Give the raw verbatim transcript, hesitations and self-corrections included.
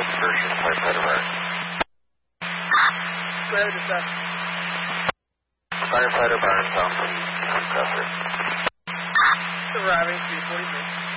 five version, firefighter Barnes. Go ahead, dispatch. Firefighter Barnes, down for the compressor. Arriving, three forty-six.